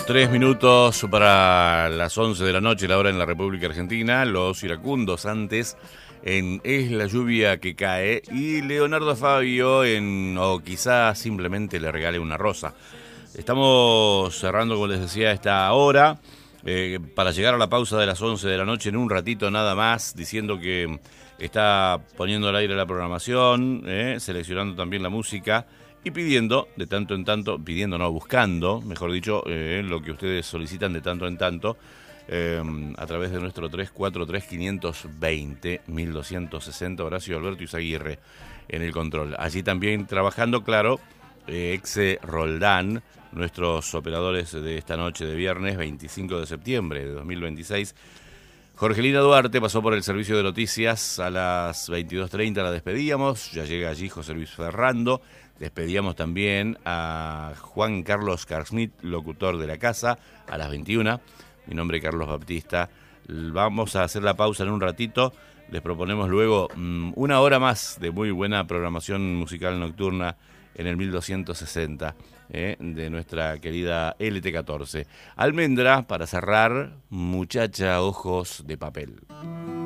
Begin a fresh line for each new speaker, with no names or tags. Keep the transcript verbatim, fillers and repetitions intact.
Tres minutos para las once de la noche, la hora en la República Argentina. Los iracundos antes en Es la lluvia que cae. Y Leonardo Fabio en O quizás simplemente le regale una rosa. Estamos cerrando, como les decía, esta hora. Eh, para llegar a la pausa de las once de la noche en un ratito nada más, diciendo que está poniendo al aire la programación, eh, seleccionando también la música y pidiendo de tanto en tanto, pidiendo no, buscando, mejor dicho, eh, lo que ustedes solicitan de tanto en tanto, eh, a través de nuestro tres cuatro tres, cinco dos cero, mil doscientos sesenta, Horacio Alberto Izaguirre en el control. Allí también trabajando, claro, eh, Exe Roldán, nuestros operadores de esta noche de viernes veinticinco de septiembre de dos mil veintiséis. Jorgelina Duarte pasó por el servicio de noticias a las veintidós treinta, la despedíamos. Ya llega allí José Luis Ferrando. Despedíamos también a Juan Carlos Carsmit, locutor de la casa, a las veintiuna. Mi nombre es Carlos Baptista. Vamos a hacer la pausa en un ratito. Les proponemos luego mmm, una hora más de muy buena programación musical nocturna en el mil doscientos sesenta eh, de nuestra querida L T catorce. Almendra, para cerrar, Muchacha Ojos de Papel.